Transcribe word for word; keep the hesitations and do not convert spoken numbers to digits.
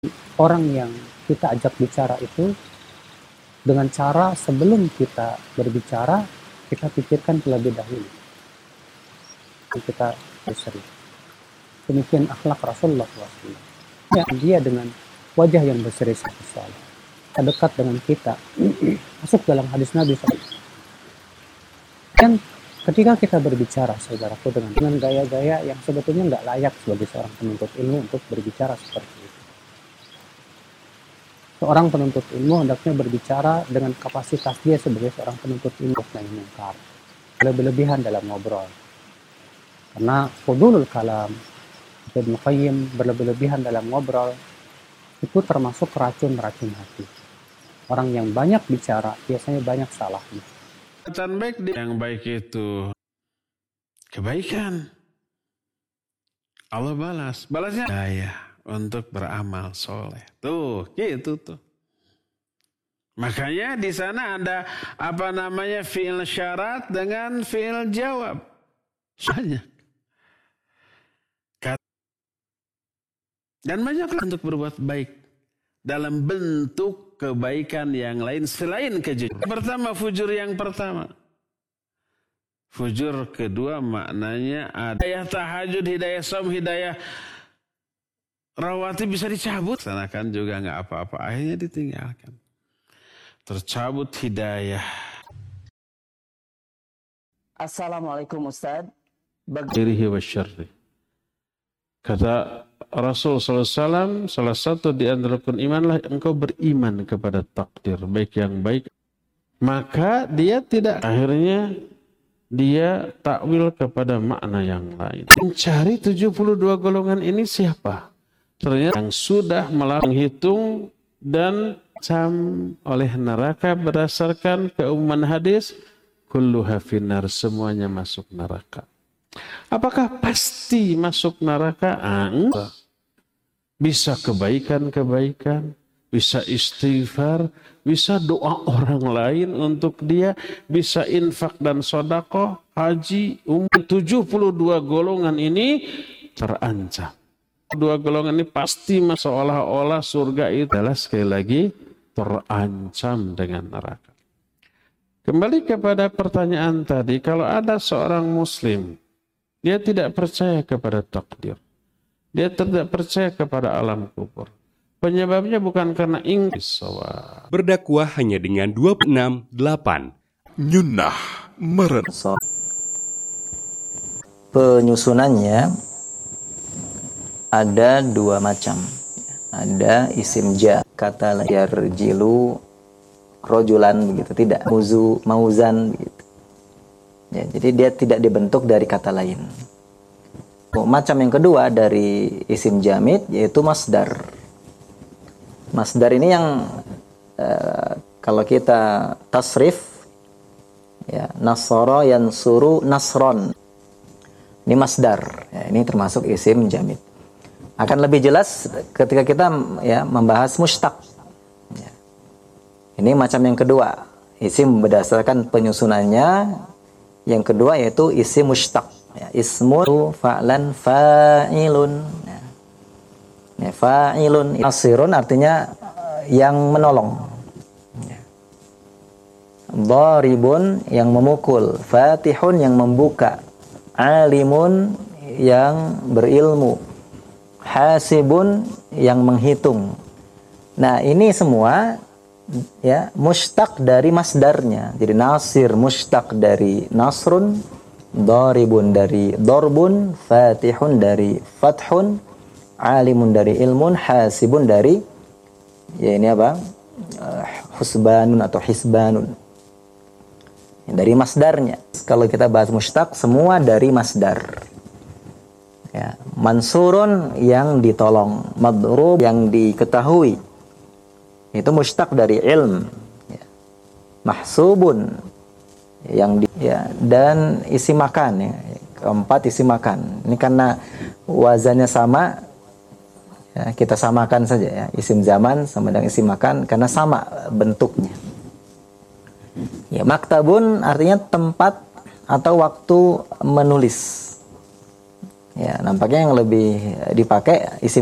orang yang kita ajak bicara itu dengan cara sebelum kita berbicara, kita pikirkan terlebih dahulu. Kita berseri. Demikian akhlak Rasulullah shallallahu alaihi wasallam. Ya, dia dengan wajah yang berseri sekali, dekat dengan kita, masuk dalam hadis Nabi shallallahu alaihi wasallam. Dan ketika kita berbicara, saudaraku, dengan dengan gaya-gaya yang sebetulnya nggak layak sebagai seorang penuntut ilmu untuk berbicara seperti itu. Seorang penuntut ilmu hendaknya berbicara dengan kapasitas dia sebagai seorang penuntut ilmu nahi munkar, lebih-lebihan dalam ngobrol. Karena fudulul kalam, Ibnu Qayyim, berlebih-lebihan dalam ngobrol itu termasuk racun-racun hati. Orang yang banyak bicara biasanya banyak salahnya. Baik yang baik itu kebaikan. Allah balas, balasnya daya untuk beramal soleh. Tuh, gitu tuh. Makanya di sana ada apa namanya fi'il syarat dengan fi'il jawab. Banyak. Dan banyaklah untuk berbuat baik dalam bentuk kebaikan yang lain selain kejujuran. Pertama, fujur yang pertama. Fujur kedua maknanya ada hidayah tahajud, hidayah som, hidayah rawatib bisa dicabut. Sanakan juga nggak apa-apa, akhirnya ditinggalkan. Tercabut hidayah. Assalamualaikum Ustaz. Dirihi wa syarri. Kata Rasul sallallahu alaihi wasallam, salah satu di antara rukun imanlah engkau beriman kepada takdir, baik yang baik. Maka dia tidak, akhirnya dia takwil kepada makna yang lain. Mencari tujuh puluh dua golongan ini siapa? Ternyata yang sudah menghitung dan cam oleh neraka berdasarkan keumuman hadis, kulluha finnar, semuanya masuk neraka. Apakah pasti masuk neraka? Ah, enggak. Bisa kebaikan-kebaikan, bisa istighfar, bisa doa orang lain untuk dia, bisa infak dan sedekah, haji, umrah. tujuh puluh dua golongan ini terancam. Dua golongan ini pasti seolah-olah surga itu adalah sekali lagi terancam dengan neraka. Kembali kepada pertanyaan tadi, kalau ada seorang muslim, dia tidak percaya kepada takdir, dia tidak percaya kepada alam kubur. Penyebabnya bukan karena Inggris. Berdakwah hanya dengan dua puluh enam delapan. Nyunnah meren. Penyusunannya ada dua macam. Ada isim ja, kata yarjilu rojulan begitu, tidak muzu mauzan begitu. Ya, jadi dia tidak dibentuk dari kata lain. Macam yang kedua dari isim jamid yaitu masdar. Masdar ini yang uh, kalau kita tasrif, ya, nasara yansuru nasron. Ini masdar. Ya, ini termasuk isim jamid. Akan lebih jelas ketika kita ya membahas mushtaq. Ya. Ini macam yang kedua. Isim berdasarkan penyusunannya. Yang kedua yaitu isim mushtaq, ya, ismu fa'lan fa'ilun, ya. Ya, fa'ilun nasirun artinya yang menolong, ya. Dharibun yang memukul, fatihun yang membuka, alimun yang berilmu, hasibun yang menghitung. Nah, ini semua ya mushtaq dari masdarnya. Jadi nasir mushtaq dari nasrun, daribun dari darbun, fatihun dari fathun, alimun dari ilmun, hasibun dari ya ini apa? Uh, husbanun atau hisbanun. Dari masdarnya. Kalau kita bahas mushtaq semua dari masdar. Ya, mansurun yang ditolong, madrub yang diketahui. Itu mushtaq dari ilm, ya. Mahsubun yang di, ya, dan isi makan, ya. Keempat isi makan. Ini karena wazannya sama, ya, kita samakan saja, ya. Isim zaman sama dengan isim makan karena sama bentuknya. Ya, maktabun artinya tempat atau waktu menulis. Ya, nampaknya yang lebih dipakai isim